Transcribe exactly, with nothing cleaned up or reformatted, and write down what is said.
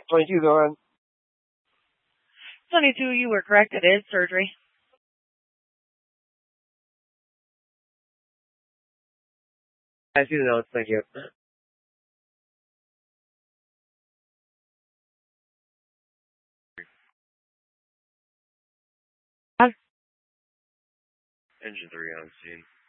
twenty-two, go ahead. twenty-two, you were correct. It is surgery. I see the notes, thank you. Engine three on scene.